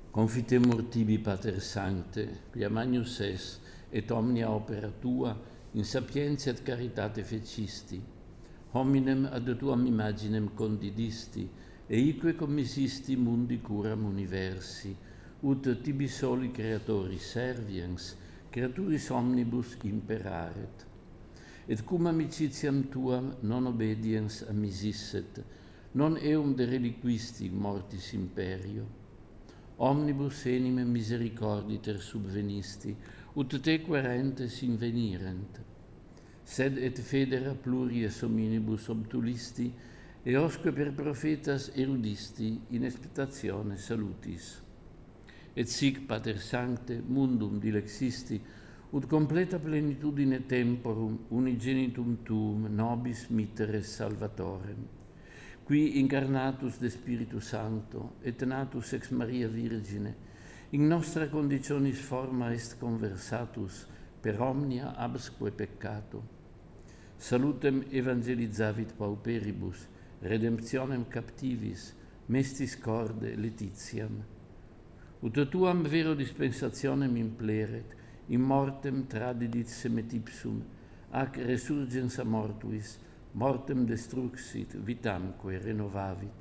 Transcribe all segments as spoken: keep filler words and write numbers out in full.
Confitemur tibi, Pater Sancte, quia magnus es, et omnia opera tua, in sapientia et caritate fecisti, hominem ad tuam imaginem condidisti, e ique commissisti mundi curam universi, ut tibi soli creatoris serviens, creaturis omnibus imperaret. Et cum amicitiam tuam non obediens amisisset, non eum de reliquisti mortis imperio, omnibus enime misericorditer subvenisti, ut te querentes invenirent, sed et federa pluries hominibus obtulisti, eosque per prophetas erudisti in expectatione salutis. Et sic, Pater Sancte, mundum dilexisti, ut completa plenitudine temporum unigenitum tuum nobis mitteres salvatorem, qui incarnatus de Spiritu Sancto et natus ex Maria Virgine, in nostra conditionis forma est conversatus per omnia absque peccato. Salutem evangelizavit pauperibus, redemptionem captivis, mestis corde letitiam. Ut tuam vero dispensationem impleret, in mortem tradidit semetipsum, ac resurgens a mortuis, mortem destruxit, vitamque renovavit.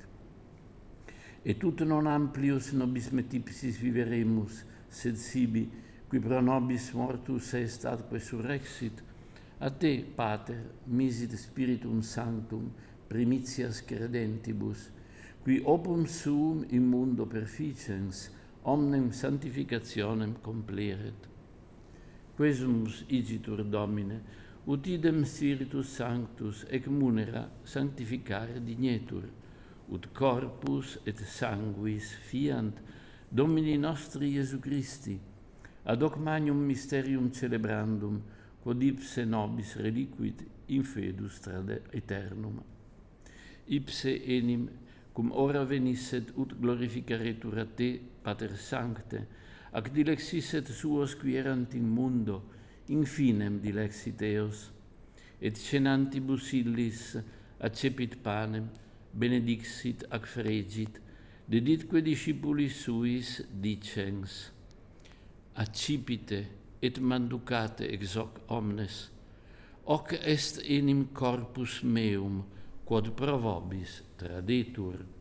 Et ut non amplius nobis metipsis viveremus, sed sibi, qui pro nobis mortus est atque surrexit, a te, Pater, misit Spiritum Sanctum, primitias credentibus, qui opum suum in mundo perficens, omnem sanctificationem compleret. Quesumus igitur Domine, ut idem Spiritus Sanctus ec munera sanctificare dignetur, ut corpus et sanguis fiant Domini nostri Iesu Christi, ad hoc magnum mysterium celebrandum, quod ipse nobis reliquit in fedus trade aeternum. Ipse enim, cum ora venisset ut glorificaretur a te, Pater Sancte, ac dilexisset suos qui erant in mundo, infinem dilexit eos, et cenantibus illis accepit panem, benedixit ac fregit, deditque discipulis suis dicens, accipite et manducate ex hoc omnes, hoc est enim corpus meum, quod pro vobis tradetur.